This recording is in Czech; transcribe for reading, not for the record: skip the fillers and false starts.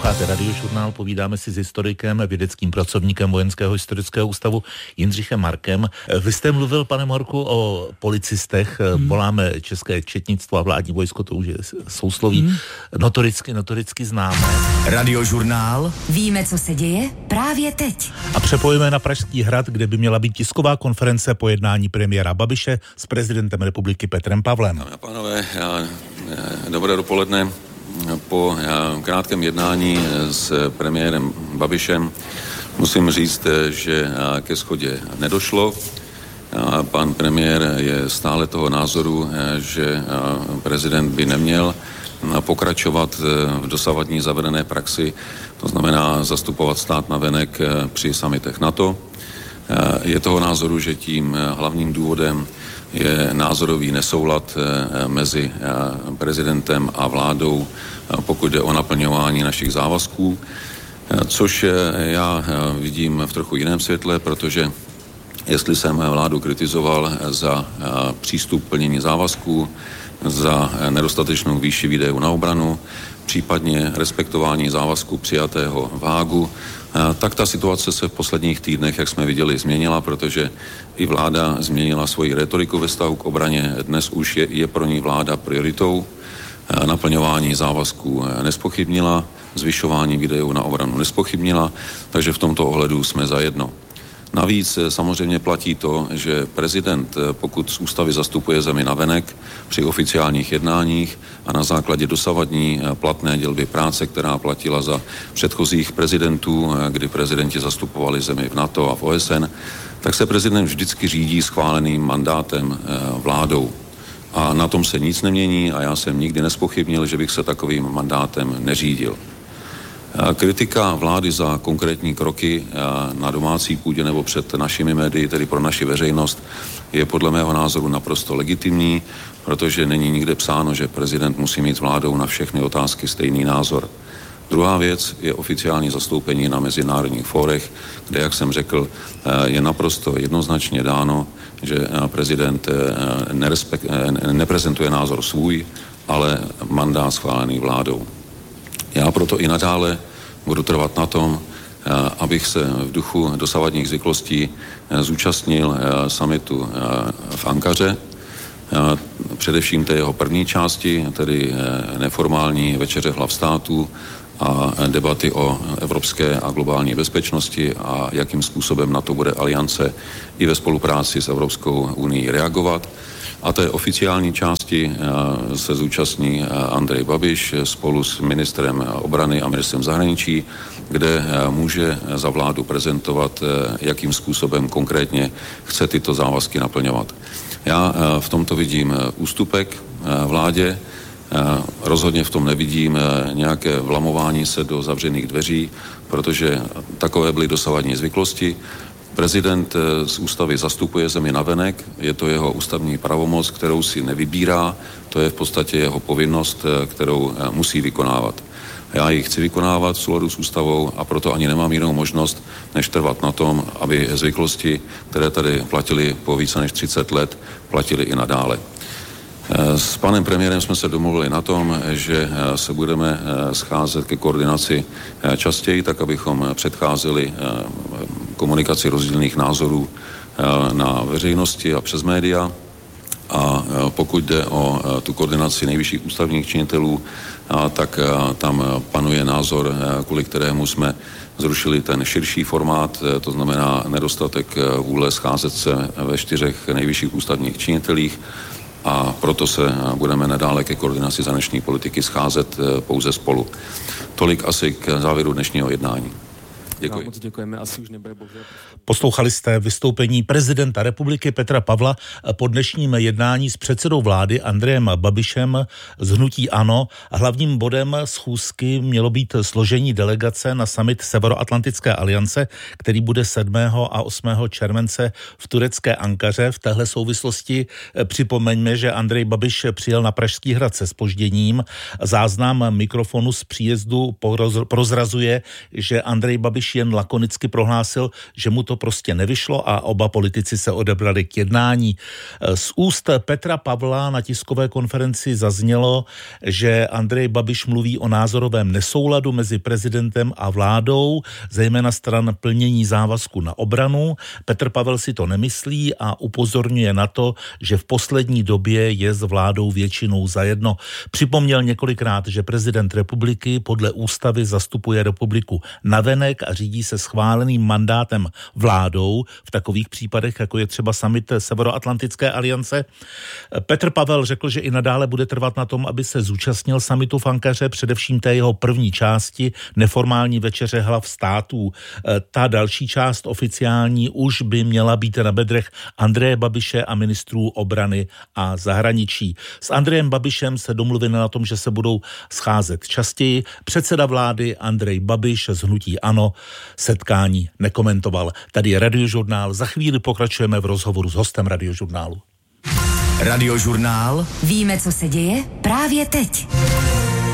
Posloucháte Radiožurnál, povídáme si s historikem, vědeckým pracovníkem Vojenského historického ústavu Jindřichem Markem. Vy jste mluvil, pane Marku, o policistech, voláme české četnictvo a vládní vojsko, to už je sousloví notoricky známé. Radiožurnál. Víme, co se děje právě teď. A přepojíme na Pražský hrad, kde by měla být tisková konference po jednání premiéra Babiše s prezidentem republiky Petrem Pavlem. Dámy a pánové, dobré dopoledne. Po krátkém jednání s premiérem Babišem musím říct, že ke shodě nedošlo. Pan premiér je stále toho názoru, že prezident by neměl pokračovat v dosavadní zavedené praxi, to znamená zastupovat stát navenek při summitech NATO. Je toho názoru, že tím hlavním důvodem je názorový nesoulad mezi prezidentem a vládou, pokud jde o naplňování našich závazků, což já vidím v trochu jiném světle, protože jestli jsem vládu kritizoval za přístup plnění závazků, za nedostatečnou výši výdajů na obranu, případně respektování závazku přijatého v Hágu, tak ta situace se v posledních týdnech, jak jsme viděli, změnila, protože i vláda změnila svoji retoriku ve vztahu k obraně. Dnes už je pro ní vláda prioritou. Naplňování závazků nespochybnila, zvyšování výdajů na obranu nespochybnila, takže v tomto ohledu jsme zajedno. Navíc samozřejmě platí to, že prezident, pokud z ústavy zastupuje zemi navenek při oficiálních jednáních a na základě dosavadní platné dělby práce, která platila za předchozích prezidentů, kdy prezidenti zastupovali zemi v NATO a v OSN, tak se prezident vždycky řídí schváleným mandátem vládou. A na tom se nic nemění a já jsem nikdy nespochybnil, že bych se takovým mandátem neřídil. Kritika vlády za konkrétní kroky na domácí půdě nebo před našimi médii, tedy pro naši veřejnost, je podle mého názoru naprosto legitimní, protože není nikde psáno, že prezident musí mít s vládou na všechny otázky stejný názor. Druhá věc je oficiální zastoupení na mezinárodních fórech, kde, jak jsem řekl, je naprosto jednoznačně dáno, že prezident neprezentuje názor svůj, ale mandát schválený vládou. Já proto i nadále budu trvat na tom, abych se v duchu dosavadních zvyklostí zúčastnil summitu v Ankaře, především té jeho první části, tedy neformální večeře hlav států a debaty o evropské a globální bezpečnosti a jakým způsobem na to bude aliance i ve spolupráci s Evropskou unií reagovat. A té oficiální části se zúčastní Andrej Babiš spolu s ministrem obrany a ministrem zahraničí, kde může za vládu prezentovat, jakým způsobem konkrétně chce tyto závazky naplňovat. Já v tomto vidím ústupek vládě, rozhodně v tom nevidím nějaké vlamování se do zavřených dveří, protože takové byly dosavadní zvyklosti. Prezident z ústavy zastupuje zemi navenek, je to jeho ústavní pravomoc, kterou si nevybírá, to je v podstatě jeho povinnost, kterou musí vykonávat. Já ji chci vykonávat v souladu s ústavou a proto ani nemám jinou možnost, než trvat na tom, aby zvyklosti, které tady platily po více než 30 let, platily i nadále. S panem premiérem jsme se domluvili na tom, že se budeme scházet ke koordinaci častěji, tak abychom předcházeli komunikaci rozdílných názorů na veřejnosti a přes média. A pokud jde o tu koordinaci nejvyšších ústavních činitelů, tak tam panuje názor, kvůli kterému jsme zrušili ten širší formát, to znamená nedostatek vůle scházet se ve 4 nejvyšších ústavních činitelích, a proto se budeme nadále ke koordinaci zahraniční politiky scházet pouze spolu. Tolik asi k závěru dnešního jednání. Děkuji. Moc děkujeme, asi už nebude bohužel. Poslouchali jste vystoupení prezidenta republiky Petra Pavla po dnešním jednání s předsedou vlády Andrejem Babišem z hnutí ANO. Hlavním bodem schůzky mělo být složení delegace na summit Severoatlantické aliance, který bude 7. a 8. července v turecké Ankaře. V téhle souvislosti připomeňme, že Andrej Babiš přijel na Pražský hrad se zpožděním. Záznam mikrofonu z příjezdu prozrazuje, že Andrej Babiš Babiš jen lakonicky prohlásil, že mu to prostě nevyšlo a oba politici se odebrali k jednání. Z úst Petra Pavla na tiskové konferenci zaznělo, že Andrej Babiš mluví o názorovém nesouladu mezi prezidentem a vládou, zejména stran plnění závazku na obranu. Petr Pavel si to nemyslí a upozorňuje na to, že v poslední době je s vládou většinou zajedno. Připomněl několikrát, že prezident republiky podle ústavy zastupuje republiku navenek a řídí se schváleným mandátem vládou v takových případech, jako je třeba summit Severoatlantické aliance. Petr Pavel řekl, že i nadále bude trvat na tom, aby se zúčastnil summitu v Ankaře, především té jeho první části, neformální večeře hlav států. Ta další část oficiální už by měla být na bedrech Andreje Babiše a ministrů obrany a zahraničí. S Andrejem Babišem se domluvili na tom, že se budou scházet častěji. Předseda vlády Andrej Babiš z hnutí ANO setkání nekomentoval. Tady je Radiožurnál. Za chvíli pokračujeme v rozhovoru s hostem Radiožurnálu. Radiožurnál. Víme, co se děje právě teď.